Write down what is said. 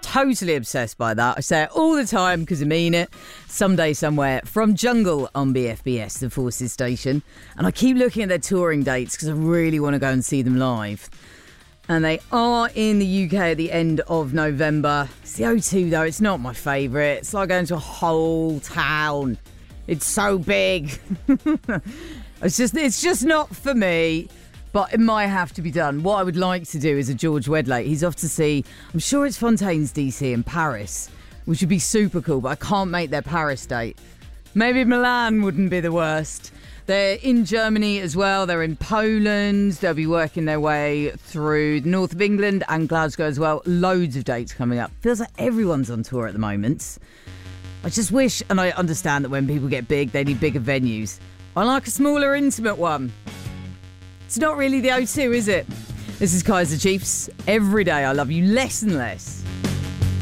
totally obsessed by that. I say it all the time because I mean it. Someday, somewhere, from Jungle on BFBS, the Forces station. And I keep looking at their touring dates because I really want to go and see them live. And they are in the UK at the end of November. It's the O2 though, it's not my favourite. It's like going to a whole town. It's so big. It's just not for me. But it might have to be done. What I would like to do is a George Wedlake. He's off to see, I'm sure it's Fontaine's DC in Paris, which would be super cool, but I can't make their Paris date. Maybe Milan wouldn't be the worst. They're in Germany as well. They're in Poland. They'll be working their way through the north of England and Glasgow as well. Loads of dates coming up. Feels like everyone's on tour at the moment. I just wish, and I understand that when people get big, they need bigger venues. I like a smaller, intimate one. It's not really the O2, is it? This is Kaiser Chiefs. Every day I love you less and less.